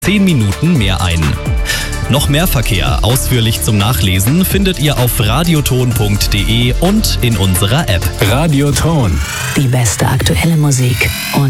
10 Minuten mehr ein. Noch mehr Verkehr ausführlich zum Nachlesen findet ihr auf radioton.de und in unserer App. Radioton. Die beste aktuelle Musik und